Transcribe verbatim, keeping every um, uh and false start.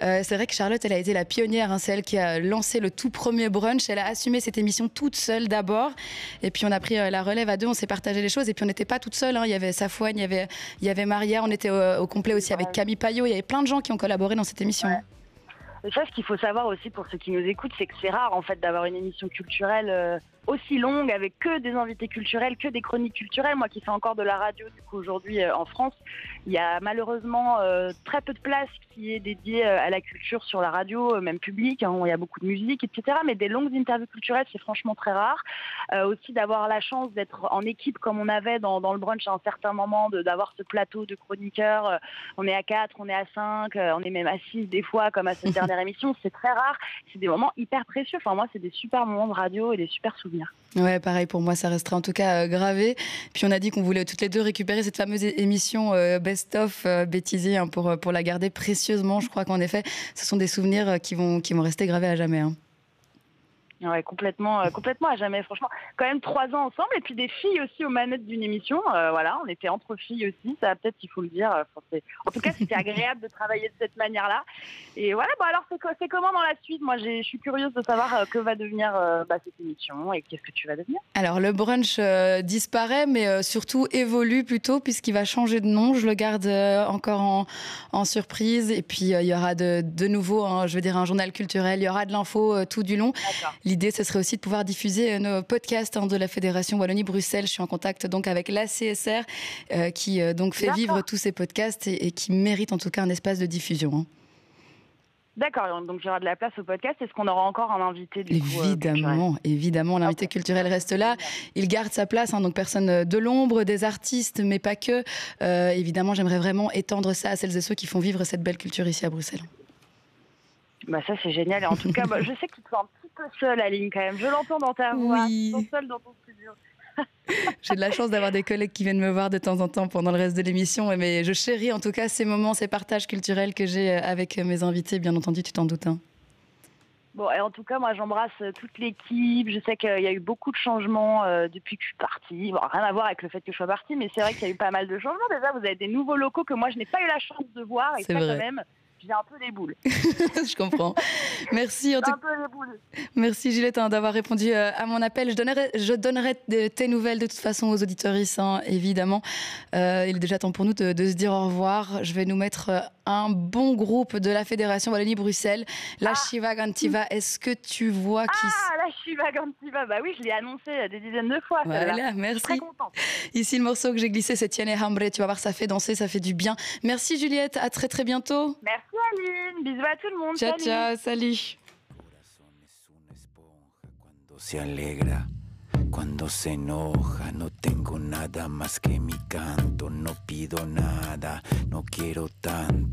Euh, c'est vrai que Charlotte, elle a été la pionnière, hein, c'est elle qui a lancé le tout premier brunch. Elle a assumé cette émission toute seule d'abord. Et puis on a pris euh, la relève à deux, on s'est partagé les choses. Et puis on n'était pas toute seule, hein. Il y avait Safouane, il y avait, il y avait Maria, on était au, au complet aussi avec Camille Payot. Il y avait plein de gens qui ont collaboré dans cette émission. Ouais. Et ça, ce qu'il faut savoir aussi pour ceux qui nous écoutent, c'est que c'est rare en fait d'avoir une émission culturelle euh, aussi longue avec que des invités culturels, que des chroniques culturelles. Moi qui fais encore de la radio du coup aujourd'hui euh, en France, il y a malheureusement euh, très peu de place qui est dédiée euh, à la culture sur la radio, euh, même publique, hein, où il y a beaucoup de musique, et cetera. Mais des longues interviews culturelles, c'est franchement très rare. Euh, aussi d'avoir la chance d'être en équipe comme on avait dans, dans le brunch à un certain moment, de, d'avoir ce plateau de chroniqueurs. Euh, on est à quatre, on est à cinq, euh, on est même à six des fois comme à cette dernière émission. C'est très rare. C'est des moments hyper précieux. Enfin moi, c'est des super moments de radio et des super souvenirs. Ouais, pareil pour moi, ça restera en tout cas euh, gravé. Puis on a dit qu'on voulait toutes les deux récupérer cette fameuse émission euh, Best of euh, bêtisier hein, pour pour la garder précieusement. Je crois qu'en effet, ce sont des souvenirs euh, qui vont qui vont rester gravés à jamais. Hein. Ouais, complètement, euh, complètement à jamais. Franchement, quand même trois ans ensemble et puis des filles aussi aux manettes d'une émission. Euh, voilà, on était entre filles aussi. Ça, peut-être, il faut le dire. Enfin, c'est... En tout cas, c'était agréable de travailler de cette manière-là. Et voilà. Bon, alors, c'est, c'est comment dans la suite ? Moi, j'ai, je suis curieuse de savoir euh, que va devenir euh, bah, cette émission et qu'est-ce que tu vas devenir. Alors, le brunch euh, disparaît, mais euh, surtout évolue plutôt puisqu'il va changer de nom. Je le garde euh, encore en, en surprise. Et puis, euh, il y aura de, de nouveau, hein, je veux dire, un journal culturel. Il y aura de l'info euh, tout du long. D'accord. L'idée, ce serait aussi de pouvoir diffuser nos podcasts hein, de la Fédération Wallonie-Bruxelles. Je suis en contact donc avec l'A C S R euh, qui euh, donc fait D'accord. vivre tous ces podcasts et, et qui mérite en tout cas un espace de diffusion. Hein. D'accord, donc il y aura de la place au podcast. Est-ce qu'on aura encore un invité du coup Évidemment, euh, évidemment, l'invité okay. culturel reste là. Il garde sa place, hein, donc personne de l'ombre, des artistes, mais pas que. Euh, évidemment, j'aimerais vraiment étendre ça à celles et ceux qui font vivre cette belle culture ici à Bruxelles. Bah ça c'est génial et en tout cas bah, je sais que tu te sens un petit peu seule Aline quand même, je l'entends dans ta voix, oui. Tu te sens seule dans ton studio. J'ai de la chance d'avoir des collègues qui viennent me voir de temps en temps pendant le reste de l'émission, mais je chéris en tout cas ces moments, ces partages culturels que j'ai avec mes invités, bien entendu, tu t'en doutes. Hein. Bon, et en tout cas, moi, j'embrasse toute l'équipe. Je sais qu'il y a eu beaucoup de changements euh, depuis que je suis partie. Bon, rien à voir avec le fait que je sois partie, mais c'est vrai qu'il y a eu pas mal de changements. Déjà, vous avez des nouveaux locaux que moi, je n'ai pas eu la chance de voir, et c'est ça, vrai. quand même, j'ai un peu les boules. Je comprends. Merci. En tout... un peu les boules. Merci Juliette hein, d'avoir répondu euh, à mon appel. Je donnerai, je donnerai de, tes nouvelles de toute façon aux auditeuristes, hein, évidemment. Euh, il est déjà temps pour nous de, de se dire au revoir. Je vais nous mettre euh, un bon groupe de la Fédération Wallonie-Bruxelles, la ah. Shiva Gantiva. Est-ce que tu vois qui... Ah, la Shiva Gantiva. Bah oui, je l'ai annoncé des dizaines de fois. Voilà, merci. Très contente. Ici, le morceau que j'ai glissé, c'est Tiene Hambre. Tu vas voir, ça fait danser, ça fait du bien. Merci Juliette, à très très bientôt. Merci Aline, bisous à tout le monde. Ciao, salut. ciao, salut. Se alegra, cuando se enoja, no tengo nada más que mi canto, no pido nada, no quiero tanto.